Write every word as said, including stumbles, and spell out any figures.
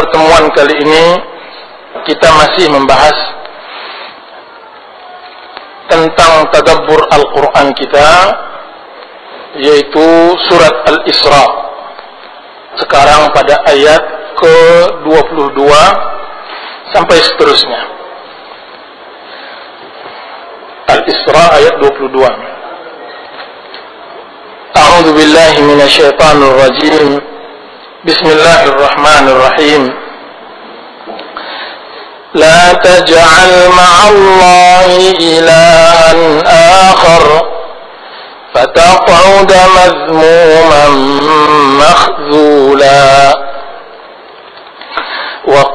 pertemuan kali ini kita masih membahas tentang tadabbur Al-Quran kita, yaitu surat Al-Isra. Sekarang pada ayat ke dua puluh dua sampai seterusnya. Al-Isra ayat dua puluh dua. A'udzu billahi minasyaitonir rajim. Bismillahirrahmanirrahim. La taj'al ma'allahi ilahan akhar fataq'ud madhmuman makhzula. Wa